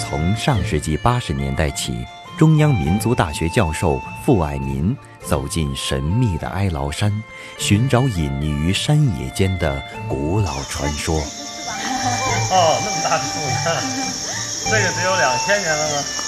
从上世纪80年代起，中央民族大学教授傅爱民走进神秘的哀牢山，寻找隐匿于山野间的古老传说。 哦，那么大的树，你看，这个得有2000年了吗？